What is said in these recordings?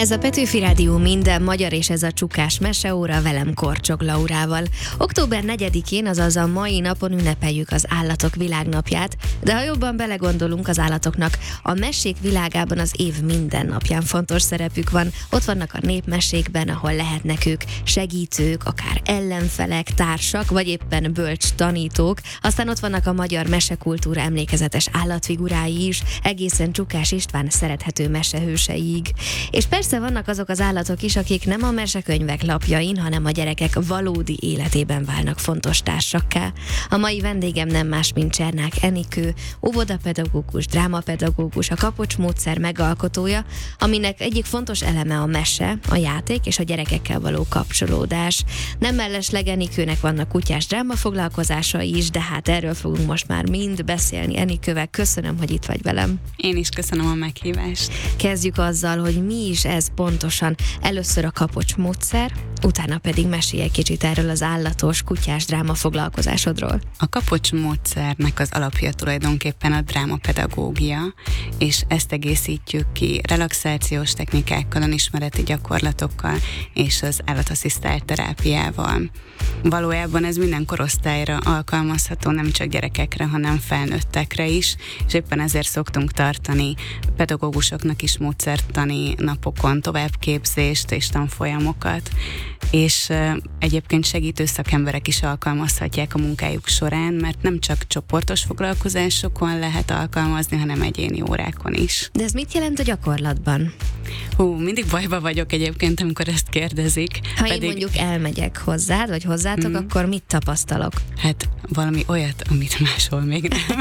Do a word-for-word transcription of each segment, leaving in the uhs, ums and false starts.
Ez a Petőfi Rádió minden magyar, és ez a Csukás Meseóra velem Korcsok Laurával. október negyedikén, azaz a mai napon ünnepeljük az Állatok Világnapját, de ha jobban belegondolunk, az állatoknak a mesék világában az év minden napján fontos szerepük van. Ott vannak a népmesékben, ahol lehetnek ők segítők, akár ellenfelek, társak, vagy éppen bölcs tanítók. Aztán ott vannak a magyar mesekultúra emlékezetes állatfigurái is, egészen Csukás István szerethető mesehőseig. És persze vannak azok az állatok is, akik nem a mesekönyvek lapjain, hanem a gyerekek valódi életében válnak fontos társakká. A mai vendégem nem más, mint Csernák Enikő, óvodapedagógus, drámapedagógus, a Kapocs módszer megalkotója, aminek egyik fontos eleme a mese, a játék és a gyerekekkel való kapcsolódás. Nem mellesleg Enikőnek vannak kutyás drámafoglalkozásai is, de hát erről fogunk most már mind beszélni Enikővel. Köszönöm, hogy itt vagy velem. Én is köszönöm a meghívást. Kezdjük azzal, hogy mi is ez pontosan. Először a Kapocs módszer, utána pedig mesélj egy kicsit erről az állatos, kutyás dráma foglalkozásodról. A Kapocs módszernek az alapja tulajdonképpen a drámapedagógia, és ezt egészítjük ki relaxációs technikákkal, önismereti gyakorlatokkal és az állatasszisztált terápiával. Valójában ez minden korosztályra alkalmazható, nem csak gyerekekre, hanem felnőttekre is, és éppen ezért szoktunk tartani pedagógusoknak is módszertani napokon továbbképzést és tanfolyamokat, és uh, egyébként segítő szakemberek is alkalmazhatják a munkájuk során, mert nem csak csoportos foglalkozásokon lehet alkalmazni, hanem egyéni órákon is. De ez mit jelent a gyakorlatban? Hú, mindig bajba vagyok egyébként, amikor ezt kérdezik. Ha pedig... én mondjuk elmegyek hozzád, vagy hozzátok, mm. akkor mit tapasztalok? Hát valami olyat, amit máshol még nem.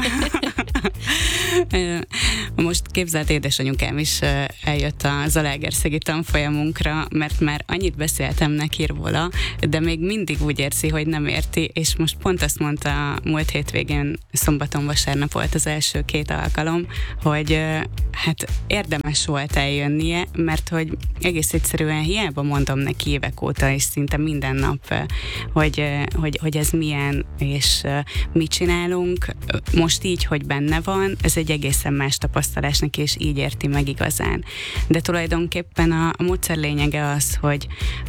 Most képzelt édesanyukám is eljött a Zalaegerszegi tanfolyamunkra, mert már annyit beszéltem neki róla, de még mindig úgy érzi, hogy nem érti, és most pont azt mondta múlt hétvégén, szombaton, vasárnap volt az első két alkalom, hogy hát érdemes volt eljönnie, mert hogy egész egyszerűen hiába mondom neki évek óta, és szinte minden nap, hogy, hogy, hogy ez milyen, és mit csinálunk. Most így, hogy benne van, ez egy egészen más tapasztalás neki, és így érti meg igazán. De tulajdonképpen a, a módszer lényege az, hogy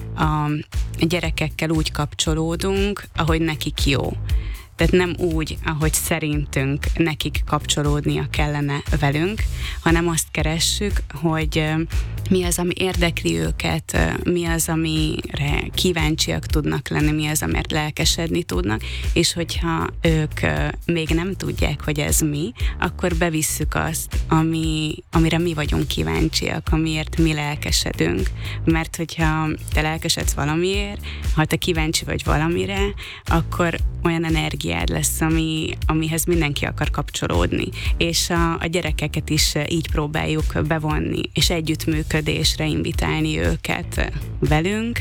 a gyerekekkel úgy kapcsolódunk, ahogy nekik jó. Tehát nem úgy, ahogy szerintünk nekik kapcsolódnia kellene velünk, hanem azt keressük, hogy mi az, ami érdekli őket, mi az, amire kíváncsiak tudnak lenni, mi az, amért lelkesedni tudnak, és hogyha ők még nem tudják, hogy ez mi, akkor bevisszük azt, ami, amire mi vagyunk kíváncsiak, amiért mi lelkesedünk. Mert hogyha te lelkesedsz valamiért, ha te kíváncsi vagy valamire, akkor olyan energiád lesz, ami, amihez mindenki akar kapcsolódni. És a, a gyerekeket is így próbáljuk bevonni, és együttműködésre invitálni őket velünk,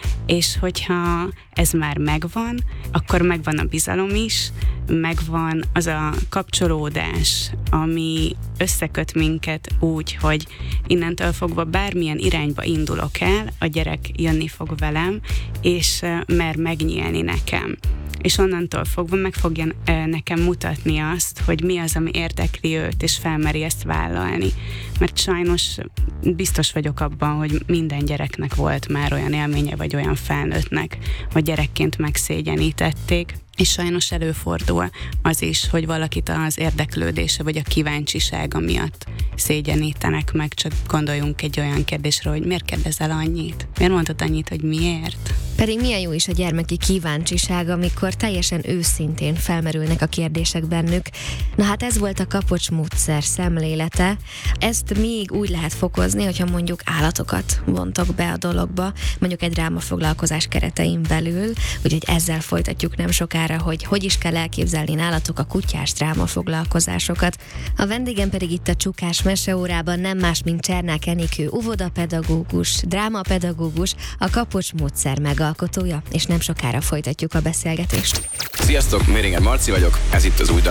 és hogyha ez már megvan, akkor megvan a bizalom is, megvan az a kapcsolódás, ami összeköt minket úgy, hogy innentől fogva bármilyen irányba indulok el, a gyerek jönni fog velem, és mer megnyílni nekem. És onnantól fogva meg fogja nekem mutatni azt, hogy mi az, ami érdekli őt, és felmeri ezt vállalni. Mert sajnos biztos vagyok abban, hogy minden gyereknek volt már olyan élménye, vagy olyan felnőttnek, hogy gyerekként megszégyenítették, és sajnos előfordul az is, hogy valakit az érdeklődése, vagy a kíváncsisága miatt szégyenítenek meg. Csak gondoljunk egy olyan kérdésre, hogy miért kérdezel annyit? Miért mondtad annyit, hogy miért? Pedig milyen jó is a gyermeki kíváncsiság, amikor teljesen őszintén felmerülnek a kérdések bennük. Na hát ez volt a Kapocs módszer szemlélete. Ezt még úgy lehet fokozni, hogyha mondjuk állatokat vontok be a dologba, mondjuk egy drámafoglalkozás keretein belül, úgyhogy ezzel folytatjuk nem sokára, hogy hogy is kell elképzelni nálatok a kutyás drámafoglalkozásokat. A vendégem pedig itt a Csukás Meseórában nem más, mint Csernák Enikő, óvodapedagógus, drámapedagógus, a Kapocs módszer megalkotója, és nem sokára folytatjuk a beszélgetést. Sziasztok, Méringer Marci vagyok, ez itt az új